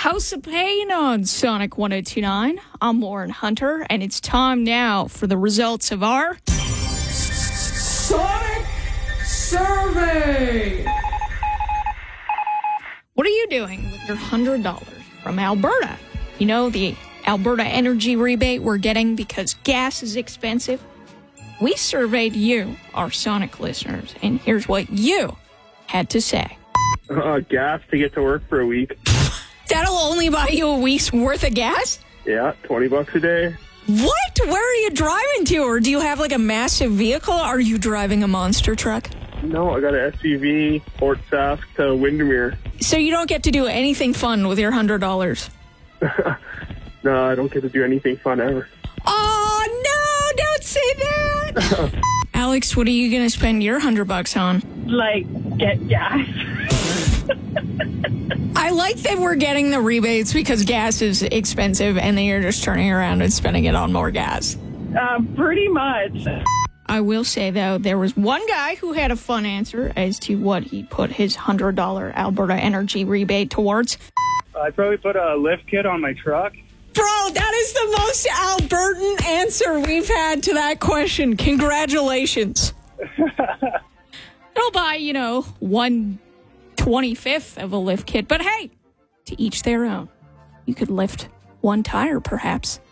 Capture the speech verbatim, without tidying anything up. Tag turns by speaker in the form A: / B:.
A: House of Pain on Sonic one oh two point nine. I'm Lauren Hunter, and it's time now for the results of our Sonic Survey. What are you doing with your one hundred dollars from Alberta? You know, the Alberta energy rebate we're getting because gas is expensive? We surveyed you, our Sonic listeners, and here's what you had to say.
B: Uh, gas to get to work for a week.
A: That'll only buy you a week's worth of gas?
B: Yeah, twenty bucks a day.
A: What? Where are you driving to? Or do you have like a massive vehicle? Are you driving a monster truck?
B: No, I got an S U V, Fort Sask to Windermere.
A: So you don't get to do anything fun with your one hundred dollars?
B: No, I don't get to do anything fun ever.
A: Oh, no, don't say that. Alex, what are you going to spend your one hundred bucks on?
C: Like, get gas.
A: I like that we're getting the rebates because gas is expensive and then you're just turning around and spending it on more gas.
C: Uh, pretty much.
A: I will say, though, there was one guy who had a fun answer as to what he put his one hundred dollars Alberta energy rebate towards.
D: I'd probably put a lift kit on my truck.
A: Bro, that is the most Albertan answer we've had to that question. Congratulations. It'll buy, you know, one twenty-fifth of a lift kit. But hey, to each their own. You could lift one tire, perhaps.